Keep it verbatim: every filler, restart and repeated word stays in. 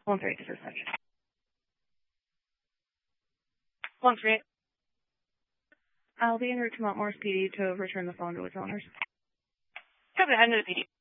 One three eight to dispatch. One three eight. I'll be en route to Mount Morris P D to return the phone to its owners. Copy, head into the P D.